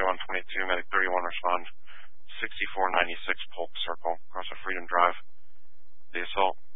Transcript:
3122, Medic 31 respond. 6496 Polk Circle, across a Freedom Drive. The assault.